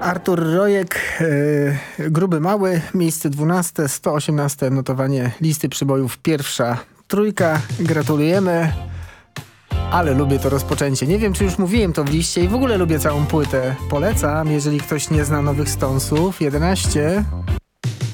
Artur Rojek, Gruby Mały, miejsce 12, 118 notowanie listy przybojów, pierwsza trójka. Gratulujemy, ale lubię to rozpoczęcie. Nie wiem, czy już mówiłem to w liście i w ogóle lubię całą płytę. Polecam, jeżeli ktoś nie zna nowych Stonesów. 11.